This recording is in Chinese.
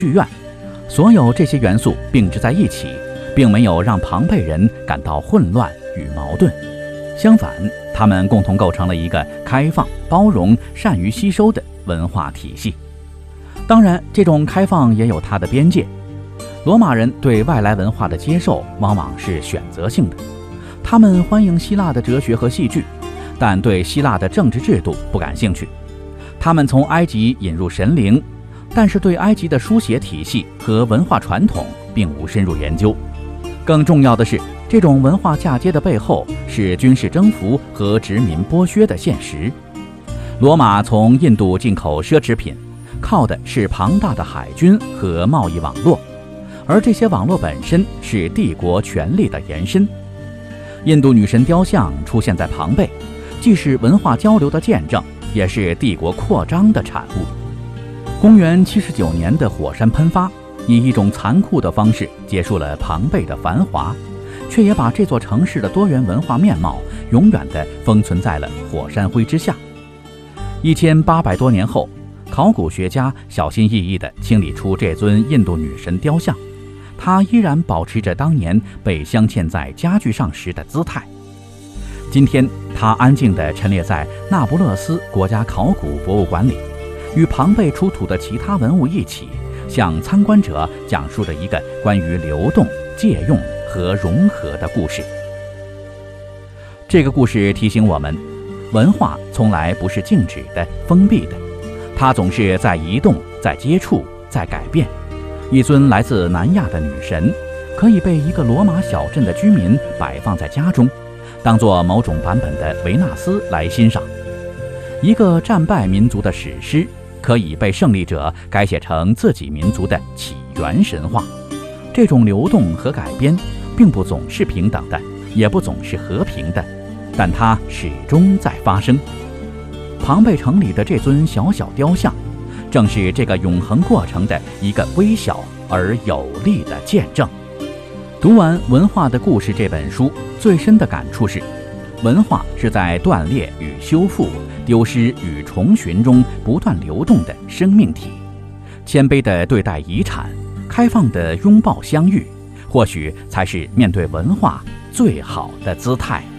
剧院，所有这些元素并置在一起，并没有让庞贝人感到混乱与矛盾。相反，他们共同构成了一个开放、包容、善于吸收的文化体系。当然，这种开放也有它的边界。罗马人对外来文化的接受往往是选择性的，他们欢迎希腊的哲学和戏剧，但对希腊的政治制度不感兴趣。他们从埃及引入神灵，但是对埃及的书写体系和文化传统并无深入研究。更重要的是，这种文化嫁接的背后是军事征服和殖民剥削的现实。罗马从印度进口奢侈品，靠的是庞大的海军和贸易网络，而这些网络本身是帝国权力的延伸。印度女神雕像出现在庞贝，既是文化交流的见证，也是帝国扩张的产物。公元79年的火山喷发，以一种残酷的方式结束了庞贝的繁华，却也把这座城市的多元文化面貌永远地封存在了火山灰之下。1800多年后，考古学家小心翼翼地清理出这尊印度女神雕像，它依然保持着当年被镶嵌在家具上时的姿态。今天，它安静地陈列在那不勒斯国家考古博物馆里，与庞贝出土的其他文物一起，向参观者讲述着一个关于流动、借用和融合的故事。这个故事提醒我们，文化从来不是静止的、封闭的，它总是在移动、在接触、在改变。一尊来自南亚的女神，可以被一个罗马小镇的居民摆放在家中，当作某种版本的维纳斯来欣赏。一个战败民族的史诗，可以被胜利者改写成自己民族的起源神话。这种流动和改编并不总是平等的，也不总是和平的，但它始终在发生。庞贝城里的这尊小小雕像，正是这个永恒过程的一个微小而有力的见证。读完《文化的故事》这本书，最深的感触是，文化是在断裂与修复、丢失与重寻中不断流动的生命体。谦卑地对待遗产，开放地拥抱相遇，或许才是面对文化最好的姿态。